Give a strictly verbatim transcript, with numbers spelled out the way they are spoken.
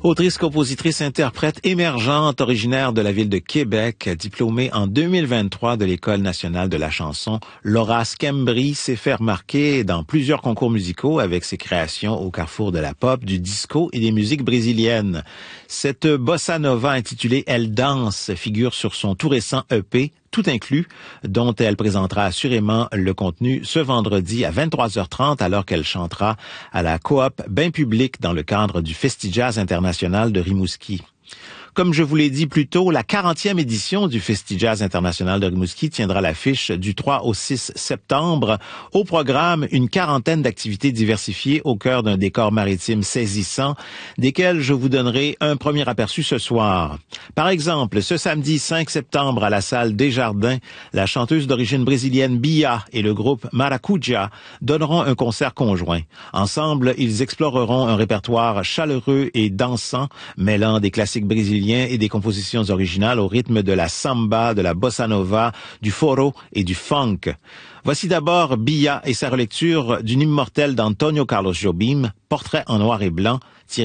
Autrice, compositrice, interprète émergente, originaire de la ville de Québec, diplômée en deux mille vingt-trois de l'École nationale de la chanson, Laura Schembri s'est fait remarquer dans plusieurs concours musicaux avec ses créations au carrefour de la pop, du disco et des musiques brésiliennes. Cette bossa nova intitulée Elle danse figure sur son tout récent E P, Tout inclus, dont elle présentera assurément le contenu ce vendredi à vingt-trois heures trente alors qu'elle chantera à la Coop Bain Public dans le cadre du Festi-Jazz international de Rimouski. Comme je vous l'ai dit plus tôt, la quarantième édition du Festi-Jazz international de Rimouski tiendra l'affiche du trois au six septembre. Au programme, une quarantaine d'activités diversifiées au cœur d'un décor maritime saisissant, desquelles je vous donnerai un premier aperçu ce soir. Par exemple, ce samedi cinq septembre à la salle Desjardins, la chanteuse d'origine brésilienne Bia et le groupe Maracuja donneront un concert conjoint. Ensemble, ils exploreront un répertoire chaleureux et dansant, mêlant des classiques brésiliens et des compositions originales au rythme de la samba, de la bossa nova, du foro et du funk. Voici d'abord Bia et sa relecture d'une immortelle d'Antonio Carlos Jobim, Portrait en noir et blanc, tiré